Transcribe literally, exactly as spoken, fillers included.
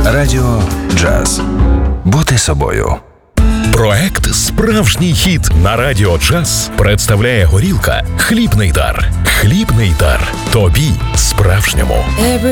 Радіо Джаз. Бути собою. Проект «Справжній хіт» на Радіо Джаз представляє горілка «Хлібний дар». Хлібний дар. Тобі справжньому.